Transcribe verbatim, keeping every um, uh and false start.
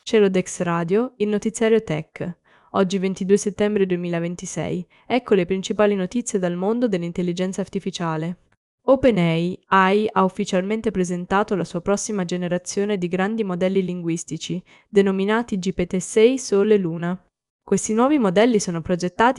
Celodex Radio, il notiziario Tech. Oggi ventidue settembre duemilaventisei. Ecco le principali notizie dal mondo dell'intelligenza artificiale. OpenAI ha ufficialmente presentato la sua prossima generazione di grandi modelli linguistici, denominati G P T sei Sole Luna. Questi nuovi modelli sono progettati